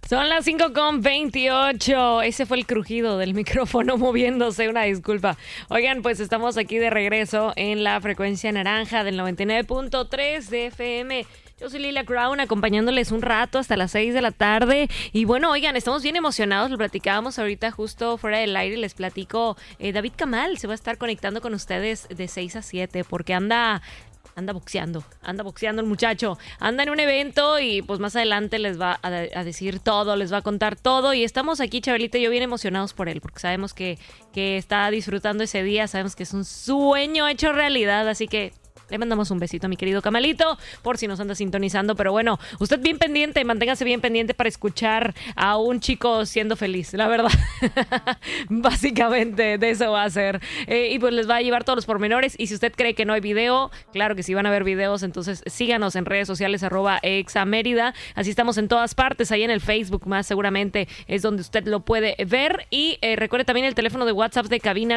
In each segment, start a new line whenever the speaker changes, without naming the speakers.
Son las 5:28. Ese fue el crujido del micrófono moviéndose, una disculpa. Oigan, pues estamos aquí de regreso en la frecuencia naranja del 99.3 de FM. Yo soy Lilia Crown, acompañándoles un rato hasta las 6 de la tarde. Y bueno, oigan, estamos bien emocionados. Lo platicábamos ahorita justo fuera del aire. Les platico, David Kamal se va a estar conectando con ustedes de 6 a 7 porque anda boxeando el muchacho, anda en un evento y pues más adelante les va a decir todo, les va a contar todo y estamos aquí, Chabelita y yo, bien emocionados por él, porque sabemos que está disfrutando ese día, sabemos que es un sueño hecho realidad, así que le mandamos un besito a mi querido Camalito, por si nos anda sintonizando. Pero bueno, usted bien pendiente, manténgase bien pendiente para escuchar a un chico siendo feliz, la verdad. Básicamente de eso va a ser. Y pues les va a llevar todos los pormenores. Y si usted cree que no hay video, claro que sí van a haber videos. Entonces síganos en redes sociales, @examérida. Así estamos en todas partes. Ahí en el Facebook más seguramente es donde usted lo puede ver. Y recuerde también el teléfono de WhatsApp de cabina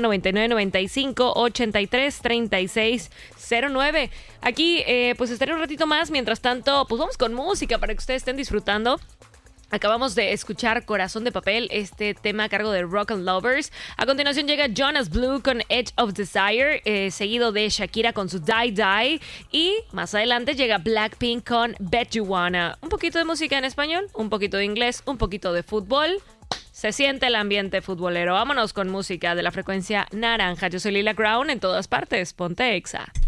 9995-833609. Aquí pues estaré un ratito más. Mientras tanto, pues vamos con música para que ustedes estén disfrutando. Acabamos de escuchar Corazón de Papel, este tema a cargo de Rock and Lovers. A continuación llega Jonas Blue con Edge of Desire, seguido de Shakira con su Die Die. Y más adelante llega Blackpink con Bet You Wanna. Un poquito de música en español, un poquito de inglés, un poquito de fútbol. Se siente el ambiente futbolero. Vámonos con música de la frecuencia naranja. Yo soy Lila Crown, en todas partes. Ponte Exa.